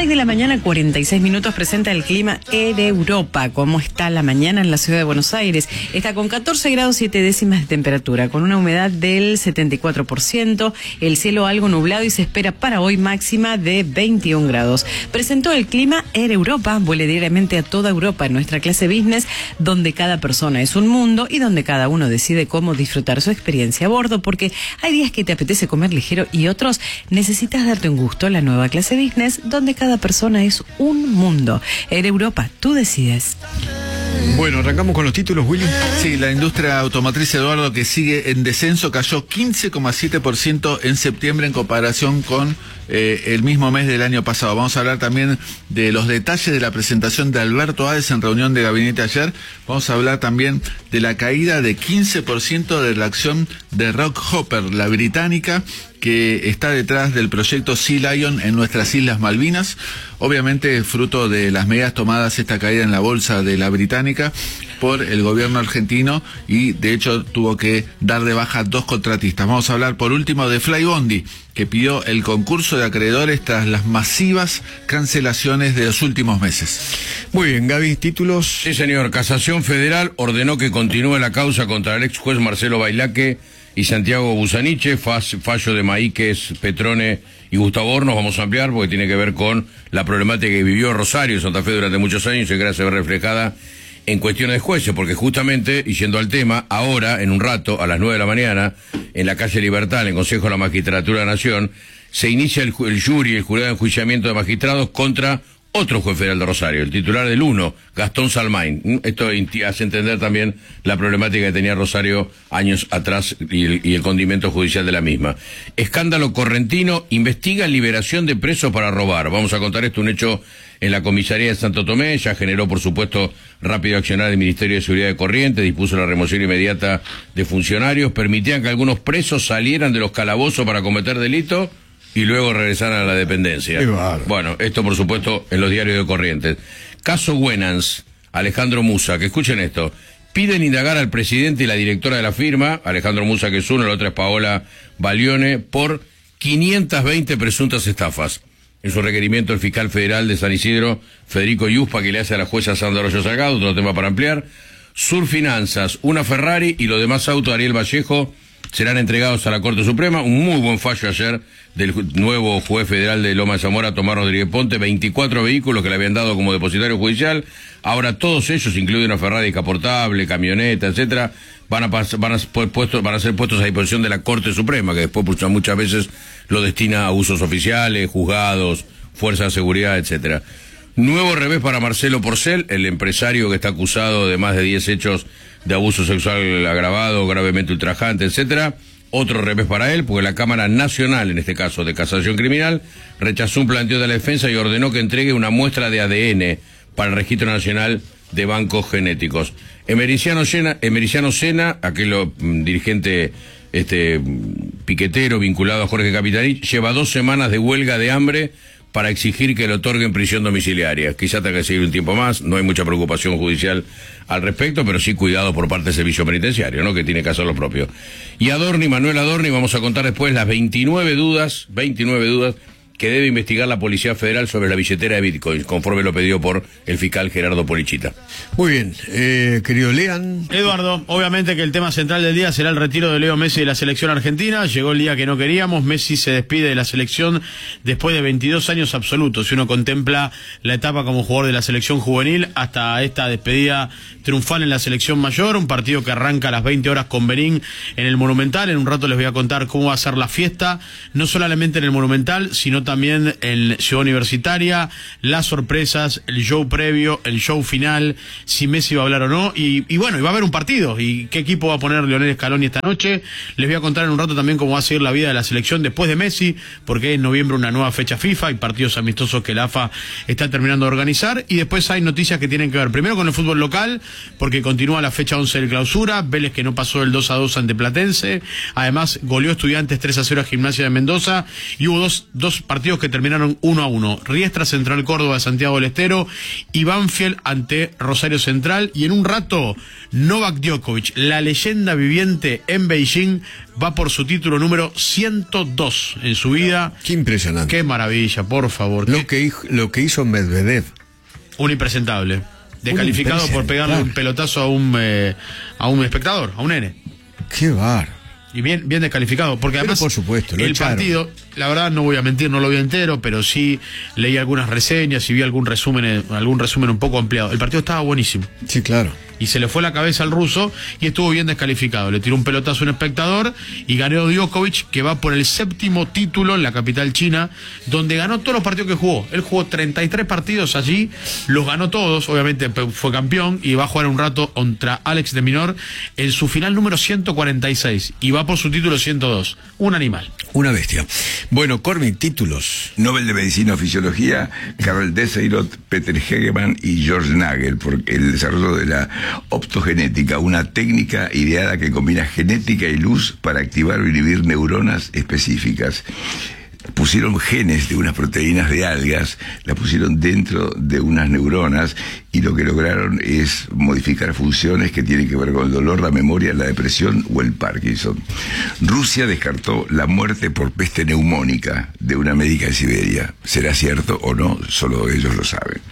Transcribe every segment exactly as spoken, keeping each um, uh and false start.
seis de la mañana, cuarenta y seis minutos, presenta el clima en Europa. ¿Cómo está la mañana en la ciudad de Buenos Aires? Está con catorce grados siete décimas de temperatura, con una humedad del setenta y cuatro por ciento, el cielo algo nublado y se espera para hoy máxima de veintiún grados. Presentó el clima en Europa. Vuele diariamente a toda Europa en nuestra clase business, donde cada persona es un mundo y donde cada uno decide cómo disfrutar su experiencia a bordo, porque hay días que te apetece comer ligero y otros necesitas darte un gusto. La nueva clase business, donde cada persona es un mundo. En Europa, tú decides. Bueno, arrancamos con los títulos, Willy. Sí, la industria automotriz, Eduardo, que sigue en descenso, cayó quince coma siete por ciento en septiembre en comparación con eh, el mismo mes del año pasado. Vamos a hablar también de los detalles de la presentación de Alberto Ades en reunión de gabinete ayer. Vamos a hablar también de la caída de quince por ciento de la acción de Rockhopper, la británica, que está detrás del proyecto Sea Lion en nuestras Islas Malvinas. Obviamente fruto de las medidas tomadas esta caída en la bolsa de la británica por el gobierno argentino, y de hecho tuvo que dar de baja dos contratistas. Vamos a hablar por último de Flybondi, que pidió el concurso de acreedores tras las masivas cancelaciones de los últimos meses. Muy bien, Gaby, títulos. Sí, señor. Casación Federal ordenó que continúe la causa contra el ex juez Marcelo Bailaque y Santiago Busaniche, fallo de Maíquez, Petrone y Gustavo Hornos. Vamos a ampliar porque tiene que ver con la problemática que vivió Rosario y Santa Fe durante muchos años y que ahora se ve reflejada en cuestiones de jueces, porque justamente, y yendo al tema, ahora, en un rato, a las nueve de la mañana, en la calle Libertad, en el Consejo de la Magistratura de la Nación, se inicia el, el jury, el jurado de enjuiciamiento de magistrados contra otro juez federal de Rosario, el titular del uno, Gastón Salmain. Esto hace entender también la problemática que tenía Rosario años atrás y el, y el condimento judicial de la misma. Escándalo correntino, investiga liberación de presos para robar. Vamos a contar esto, un hecho en la comisaría de Santo Tomé. Ya generó, por supuesto, rápido accionar del Ministerio de Seguridad de Corrientes, dispuso la remoción inmediata de funcionarios, permitían que algunos presos salieran de los calabozos para cometer delitos y luego regresar a la dependencia. Bueno, esto por supuesto en los diarios de Corrientes. Caso Wenans, Alejandro Musa, que escuchen esto. Piden indagar al presidente y la directora de la firma, Alejandro Musa, que es uno, la otra es Paola Balione, por quinientas veinte presuntas estafas. En su requerimiento el fiscal federal de San Isidro, Federico Yuspa, que le hace a la jueza Sandra Arroyo Salgado, otro tema para ampliar. Surfinanzas, una Ferrari y los demás autos de Ariel Vallejo serán entregados a la Corte Suprema. Un muy buen fallo ayer del nuevo juez federal de Loma de Zamora, Tomás Rodríguez Ponte. veinticuatro vehículos que le habían dado como depositario judicial. Ahora todos ellos, incluyen una Ferrari descapotable, camioneta, etcétera, van a, van, a puestos, van a ser puestos a disposición de la Corte Suprema, que después muchas veces lo destina a usos oficiales, juzgados, fuerzas de seguridad, etcétera. Nuevo revés para Marcelo Porcel, el empresario que está acusado de más de diez hechos de abuso sexual agravado, gravemente ultrajante, etcétera. Otro revés para él, porque la Cámara Nacional, en este caso de Casación Criminal, rechazó un planteo de la defensa y ordenó que entregue una muestra de A D N para el Registro Nacional de Bancos Genéticos. Emericiano Sena, Emericiano Sena, aquel um, dirigente este piquetero vinculado a Jorge Capitanich, lleva dos semanas de huelga de hambre para exigir que le otorguen prisión domiciliaria. Quizá tenga que seguir un tiempo más, no hay mucha preocupación judicial al respecto, pero sí cuidado por parte del servicio penitenciario, ¿no?, que tiene que hacer lo propio. Y Adorni, Manuel Adorni, vamos a contar después las veintinueve dudas, veintinueve dudas que debe investigar la Policía Federal sobre la billetera de Bitcoin, conforme lo pedido por el fiscal Gerardo Polichita. Muy bien, eh, querido Lean. Eduardo, obviamente que el tema central del día será el retiro de Leo Messi de la selección argentina. Llegó el día que no queríamos. Messi se despide de la selección después de veintidós años absolutos. Si uno contempla la etapa como jugador de la selección juvenil hasta esta despedida triunfal en la selección mayor, un partido que arranca a las veinte horas con Benín en el Monumental. En un rato les voy a contar cómo va a ser la fiesta, no solamente en el Monumental, sino también en Ciudad Universitaria, las sorpresas, el show previo, el show final, si Messi va a hablar o no, y, y bueno, y va a haber un partido, y qué equipo va a poner Lionel Scaloni esta noche. Les voy a contar en un rato también cómo va a seguir la vida de la selección después de Messi, porque en noviembre una nueva fecha FIFA y partidos amistosos que la A F A está terminando de organizar, y después hay noticias que tienen que ver primero con el fútbol local, porque continúa la fecha once del clausura, Vélez que no pasó el dos a dos ante Platense, además goleó Estudiantes tres a cero a Gimnasia de Mendoza, y hubo dos, dos partidos partidos que terminaron uno a uno. Riestra Central Córdoba, Santiago del Estero, y Banfield ante Rosario Central. Y en un rato, Novak Djokovic, la leyenda viviente en Beijing, va por su título número ciento dos en su vida. Qué impresionante. Qué maravilla, por favor. Lo que, hizo, lo que hizo Medvedev. Un impresentable. Descalificado por pegarle un pelotazo a un eh, a un espectador, a un nene. Qué bar. Y bien, bien descalificado, porque Pero además por supuesto, lo el echaron. partido, la verdad no voy a mentir, no lo vi entero, pero sí leí algunas reseñas y vi algún resumen, algún resumen un poco ampliado. El partido estaba buenísimo. Sí, claro. Y se le fue la cabeza al ruso y estuvo bien descalificado. Le tiró un pelotazo a un espectador y ganó Djokovic, que va por el séptimo título en la capital china, donde ganó todos los partidos que jugó. Él jugó treinta y tres partidos allí, los ganó todos, obviamente fue campeón, y va a jugar un rato contra Alex de Minaur en su final número ciento cuarenta y seis. Y va por su título ciento dos. Un animal. Una bestia. Bueno, Cormi, títulos. Nobel de Medicina o Fisiología, Karl Desseirot, Peter Hegemann y George Nagel, por el desarrollo de la optogenética, una técnica ideada que combina genética y luz para activar o inhibir neuronas específicas. Pusieron genes de unas proteínas de algas, las pusieron dentro de unas neuronas, y lo que lograron es modificar funciones que tienen que ver con el dolor, la memoria, la depresión o el Parkinson. Rusia descartó la muerte por peste neumónica de una médica en Siberia. ¿Será cierto o no? Solo ellos lo saben.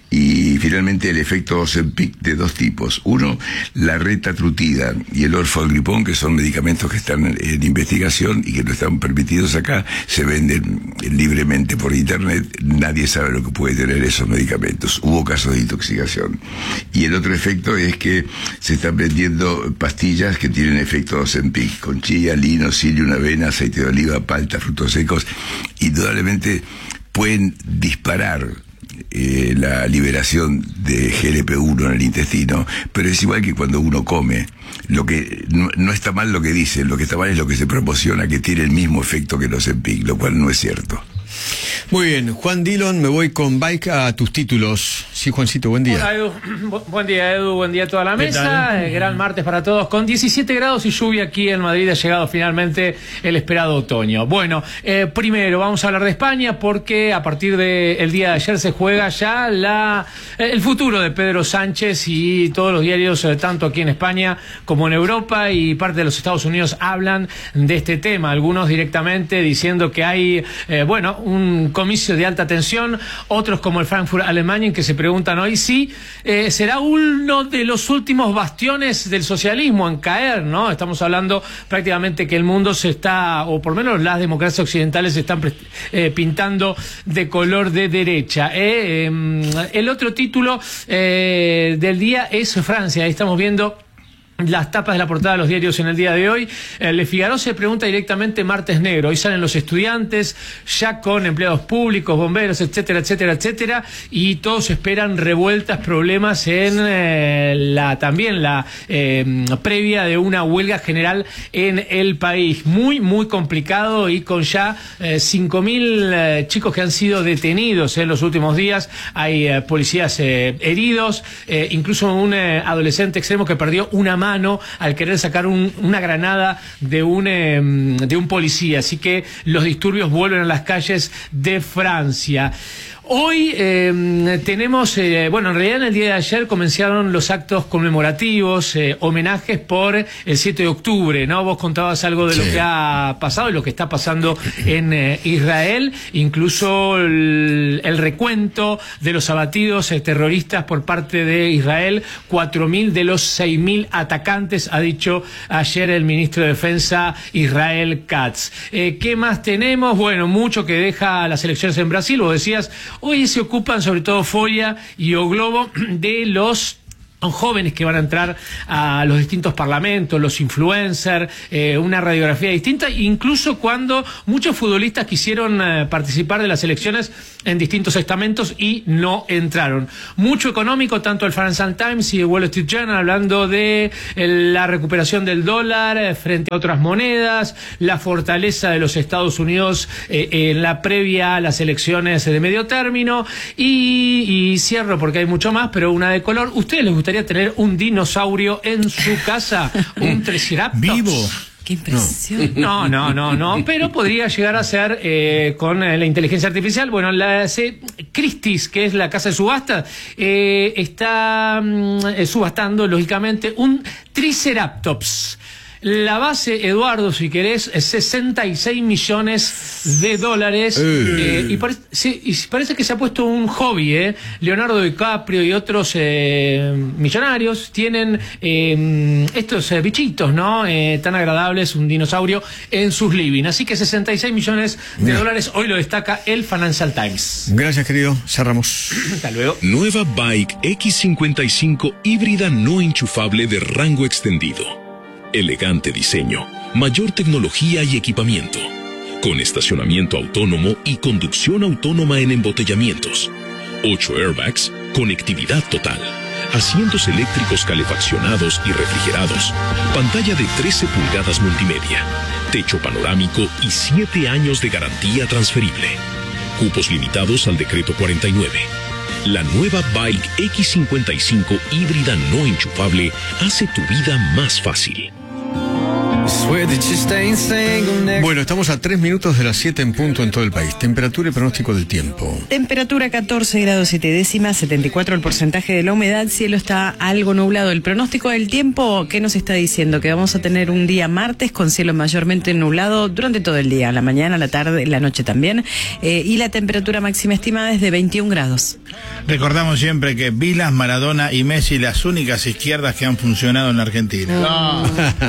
Y finalmente el efecto Ozempic de dos tipos. Uno, la retatrutida y el orforglipón, que son medicamentos que están en investigación y que no están permitidos acá, se venden libremente por internet. Nadie sabe lo que puede tener esos medicamentos. Hubo casos de intoxicación. Y el otro efecto es que se están vendiendo pastillas que tienen efecto Ozempic, con chía, lino, psyllium, avena, aceite de oliva, palta, frutos secos. Indudablemente pueden disparar Eh, la liberación de G L P uno en el intestino, pero es igual que cuando uno come. Lo que no, no está mal lo que dicen, lo que está mal es lo que se promociona, que tiene el mismo efecto que los Ozempic, lo cual no es cierto. Muy bien, Juan Dillon, me voy con Bike a tus títulos. Sí, Juancito, buen día. Hola, Edu. Bu- buen día, Edu. Buen día a toda la mesa. Eh, gran martes para todos. Con diecisiete grados y lluvia aquí en Madrid ha llegado finalmente el esperado otoño. Bueno, eh, primero vamos a hablar de España, porque a partir del día de ayer se juega ya la eh, el futuro de Pedro Sánchez, y todos los diarios, eh, tanto aquí en España como en Europa y parte de los Estados Unidos, hablan de este tema. Algunos directamente diciendo que hay, eh, bueno, un comicio de alta tensión, otros como el Frankfurt Allgemeine, que se preguntan hoy si eh, será uno de los últimos bastiones del socialismo en caer, ¿no? Estamos hablando prácticamente que el mundo se está, o por lo menos las democracias occidentales se están eh, pintando de color de derecha. Eh, eh, el otro título eh, del día es Francia. Ahí estamos viendo las tapas de la portada de los diarios en el día de hoy. El Le Figaro se pregunta directamente martes negro. Hoy salen los estudiantes, ya con empleados públicos, bomberos, etcétera, etcétera, etcétera, y todos esperan revueltas, problemas en eh, la también la eh, previa de una huelga general en el país. Muy, muy complicado, y con ya eh, cinco mil eh, chicos que han sido detenidos en los últimos días. Hay eh, policías eh, heridos, eh, incluso un eh, adolescente extremo que perdió una mano al querer sacar un, una granada de un eh, de un policía. Así que los disturbios vuelven a las calles de Francia. Hoy eh, tenemos, eh, bueno, en realidad en el día de ayer comenzaron los actos conmemorativos, eh, homenajes por el siete de octubre, ¿no? Vos contabas algo de Sí. lo que ha pasado y lo que está pasando en eh, Israel, incluso el, el recuento de los abatidos eh, terroristas por parte de Israel, cuatro mil de los seis mil atacantes, ha dicho ayer el ministro de Defensa Israel Katz. Eh, ¿Qué más tenemos? Bueno, mucho que deja las elecciones en Brasil, vos decías. Hoy se ocupan sobre todo Folia y O Globo de los jóvenes que van a entrar a los distintos parlamentos, los influencers, eh, una radiografía distinta, incluso cuando muchos futbolistas quisieron eh, participar de las elecciones en distintos estamentos y no entraron. Mucho económico, tanto el Financial Times y el Wall Street Journal hablando de eh, la recuperación del dólar eh, frente a otras monedas, la fortaleza de los Estados Unidos eh, en la previa a las elecciones de medio término, y, y cierro porque hay mucho más, pero una de color. ¿Ustedes les gustaría tener un dinosaurio en su casa? ¿Un Triceratops? ¿Vivo? Qué impresión. No, no, no, no, pero podría llegar a ser eh, con eh, la inteligencia artificial. Bueno, la eh, Christie's, que es la casa de subasta, eh, está mm, subastando, lógicamente, un Triceratops. La base, Eduardo, si querés, es sesenta y seis millones de dólares. Eh, y, pare sí, y parece que se ha puesto un hobby, ¿eh? Leonardo DiCaprio y otros eh, millonarios tienen eh, estos eh, bichitos, ¿no? Eh, tan agradables, un dinosaurio, en sus living. Así que sesenta y seis millones de Mira. dólares, hoy lo destaca el Financial Times. Gracias, querido. Cerramos. Hasta luego. Nueva Bike X cincuenta y cinco híbrida no enchufable de rango extendido. Elegante diseño, mayor tecnología y equipamiento, con estacionamiento autónomo y conducción autónoma en embotellamientos, ocho airbags, conectividad total, asientos eléctricos calefaccionados y refrigerados, pantalla de trece pulgadas multimedia, techo panorámico y siete años de garantía transferible. Cupos limitados al decreto cuarenta y nueve. La nueva Bike X cincuenta y cinco híbrida no enchufable hace tu vida más fácil. Bueno, estamos a tres minutos de las siete en punto en todo el país. Temperatura y pronóstico del tiempo. Temperatura catorce grados siete décimas, setenta y cuatro el porcentaje de la humedad, cielo está algo nublado. El pronóstico del tiempo, ¿qué nos está diciendo? Que vamos a tener un día martes con cielo mayormente nublado durante todo el día, la mañana, la tarde, la noche también, eh, y la temperatura máxima estimada es de veintiún grados. Recordamos siempre que Vilas, Maradona y Messi, las únicas izquierdas que han funcionado en la Argentina. No.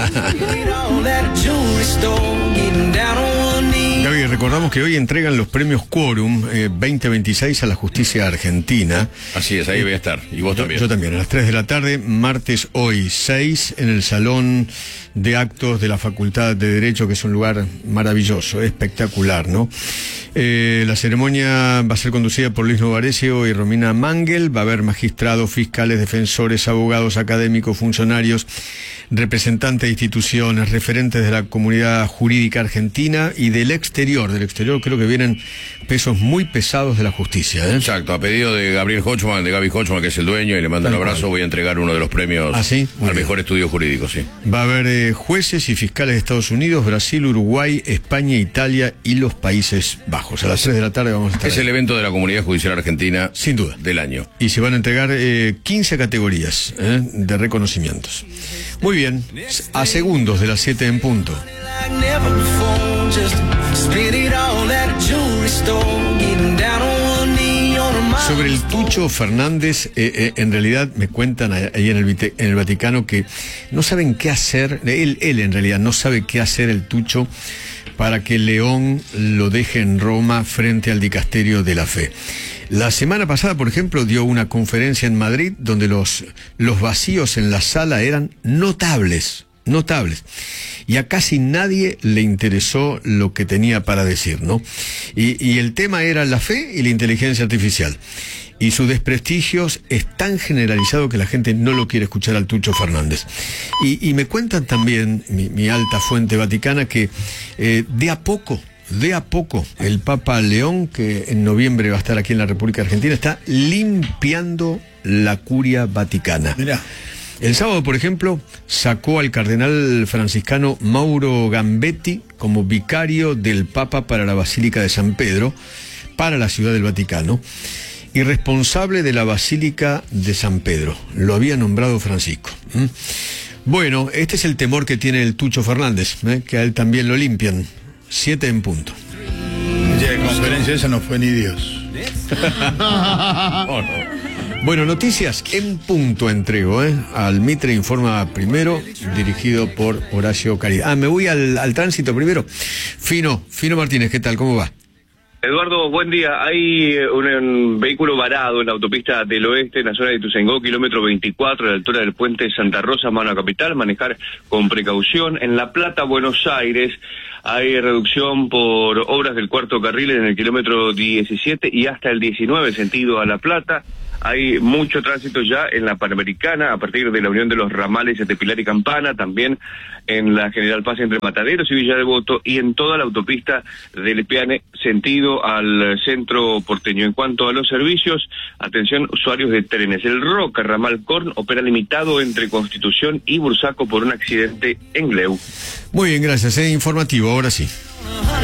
Gaby, recordamos que hoy entregan los premios Quórum eh, veinte veintiséis a la justicia argentina. Así es, ahí voy a estar. Y vos yo, también. Yo también, a las tres de la tarde, martes hoy seis, en el Salón de Actos de la Facultad de Derecho, que es un lugar maravilloso, espectacular, ¿no? Eh, la ceremonia va a ser conducida por Luis Novarecio y Romina Mangel. Va a haber magistrados, fiscales, defensores, abogados, académicos, funcionarios, representantes de instituciones, referentes de la comunidad jurídica argentina y del exterior. Del exterior creo que vienen pesos muy pesados de la justicia, ¿eh? Exacto, a pedido de Gabriel Hochman, de Gaby Hochman, que es el dueño, y le mando un abrazo, voy a entregar uno de los premios ¿Ah, sí? al mejor estudio jurídico, sí. Va a haber eh, jueces y fiscales de Estados Unidos, Brasil, Uruguay, España, Italia y los Países Bajos. A las tres de la tarde vamos a estar Es ahí. el evento de la Comunidad Judicial Argentina, sin duda, del año. Y se van a entregar eh, quince categorías eh, de reconocimientos. Muy bien, a segundos de las siete en punto. Sobre el Tucho Fernández, eh, eh, en realidad me cuentan ahí en el, en el Vaticano que no saben qué hacer, él, él en realidad no sabe qué hacer el Tucho para que León lo deje en Roma frente al dicasterio de la fe. La semana pasada, por ejemplo, dio una conferencia en Madrid donde los, los vacíos en la sala eran notables, notables. Y a casi nadie le interesó lo que tenía para decir, ¿no? Y, y el tema era la fe y la inteligencia artificial. Y su desprestigio es tan generalizado que la gente no lo quiere escuchar al Tucho Fernández. Y, y me cuentan también, mi, mi alta fuente vaticana, que eh, de a poco, de a poco, el Papa León, que en noviembre va a estar aquí en la República Argentina, está limpiando la curia vaticana. Mirá. El sábado, por ejemplo, sacó al cardenal franciscano Mauro Gambetti como vicario del Papa para la Basílica de San Pedro, para la Ciudad del Vaticano, y responsable de la Basílica de San Pedro. Lo había nombrado Francisco. ¿Mm? Bueno, este es el temor que tiene el Tucho Fernández, ¿eh? Que a él también lo limpian. Siete en punto. Ya de conferencia esa no fue ni Dios. Oh, no. Bueno, noticias en punto entrego, ¿eh? Al Mitre Informa Primero, dirigido por Horacio Caridad. Ah, me voy al, al tránsito primero. Fino, Fino Martínez, ¿qué tal? ¿Cómo va? Eduardo, buen día. Hay un, un vehículo varado en la autopista del oeste, en la zona de Ituzaingó, kilómetro veinticuatro, a la altura del puente Santa Rosa, mano a Capital. Manejar con precaución. En La Plata, Buenos Aires, hay reducción por obras del cuarto carril en el kilómetro diecisiete y hasta el diecinueve, sentido a La Plata. Hay mucho tránsito ya en la Panamericana, a partir de la unión de los ramales de Pilar y Campana, también en la General Paz entre Mataderos y Villa Devoto, y en toda la autopista del Piane, sentido al centro porteño. En cuanto a los servicios, atención usuarios de trenes. El Roca, ramal Corn, opera limitado entre Constitución y Bursaco por un accidente en Gleu. Muy bien, gracias. Es informativo, ahora sí.